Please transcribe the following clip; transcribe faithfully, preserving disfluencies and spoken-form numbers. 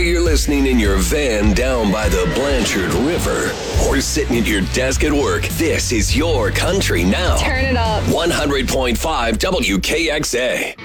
you're listening in your van down by the Blanchard River or sitting at your desk at work, this is your country now. Turn it up. one hundred point five W K X A.